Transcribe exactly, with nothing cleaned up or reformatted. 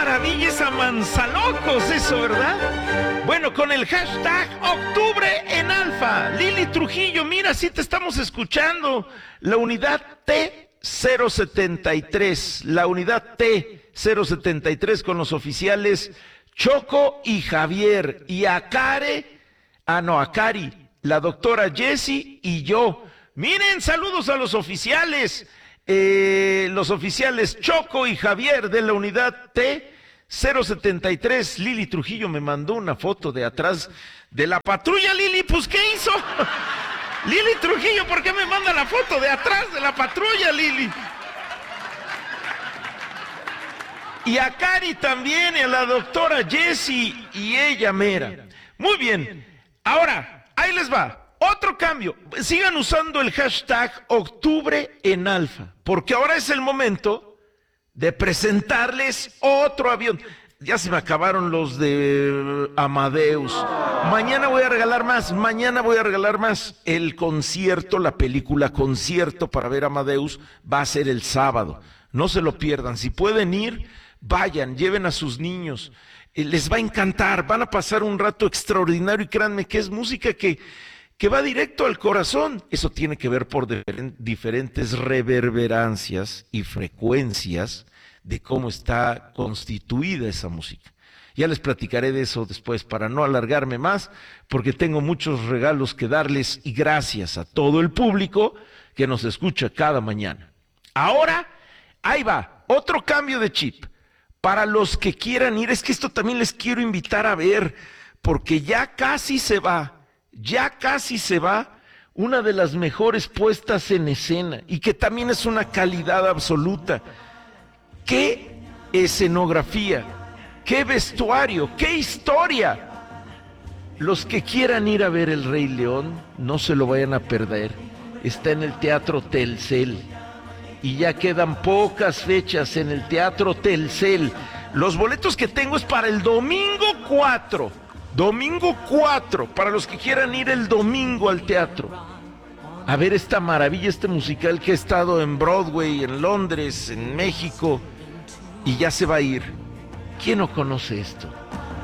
maravilla esa manzalocos, eso, ¿verdad? Bueno, con el hashtag Octubre en Alfa. Lili Trujillo, mira, sí te estamos escuchando. La unidad T cero setenta y tres, la unidad T cero setenta y tres con los oficiales Choco y Javier. Y a Care, ah no, a Cari, la doctora Jessie y yo. Miren, saludos a los oficiales. Eh, los oficiales Choco y Javier de la unidad T cero setenta y tres. Lili Trujillo me mandó una foto de atrás de la patrulla. Lili, pues ¿qué hizo? Lili Trujillo, ¿por qué me manda la foto de atrás de la patrulla, Lili? Y a Cari también, y a la doctora Jessie y ella mera. Muy bien, ahora, ahí les va. Otro cambio, sigan usando el hashtag Octubre en Alfa, porque ahora es el momento de presentarles otro avión. Ya se me acabaron los de Amadeus. Mañana voy a regalar más, mañana voy a regalar más. El concierto, la película concierto para ver Amadeus va a ser el sábado. No se lo pierdan, si pueden ir, vayan, lleven a sus niños. Les va a encantar, van a pasar un rato extraordinario y créanme que es música que... que va directo al corazón. Eso tiene que ver por diferentes reverberancias y frecuencias de cómo está constituida esa música. Ya les platicaré de eso después para no alargarme más, porque tengo muchos regalos que darles y gracias a todo el público que nos escucha cada mañana. Ahora, ahí va, otro cambio de chip. Para los que quieran ir, es que esto también les quiero invitar a ver, porque ya casi se va. Ya casi se va una de las mejores puestas en escena y que también es una calidad absoluta. ¡Qué escenografía! ¡Qué vestuario! ¡Qué historia! Los que quieran ir a ver El Rey León, no se lo vayan a perder. Está en el Teatro Telcel y ya quedan pocas fechas en el Teatro Telcel. Los boletos que tengo es para el domingo cuatro. Domingo cuatro, para los que quieran ir el domingo al teatro a ver esta maravilla, este musical que ha estado en Broadway, en Londres, en México, y ya se va a ir. ¿Quién no conoce esto?